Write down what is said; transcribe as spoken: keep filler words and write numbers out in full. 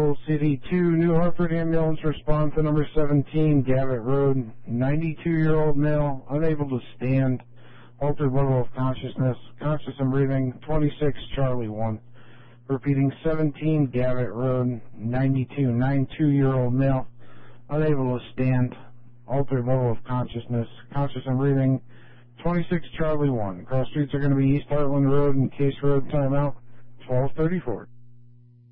Soul City two, New Hartford ambulance response to number seventeen, Gavitt Road, ninety-two-year-old male, unable to stand, altered level of consciousness, conscious and breathing, twenty-six Charlie one. Repeating, seventeen Gavitt Road, ninety-two, ninety-two-year-old male, unable to stand, altered level of consciousness, conscious and breathing, twenty-six Charlie one. Cross streets are going to be East Heartland Road and Case Road, timeout, twelve thirty-four.